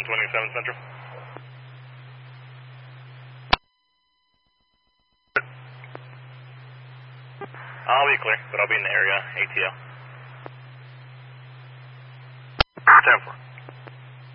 27 Central. I'll be clear, but I'll be in the area, ATL. 10-4.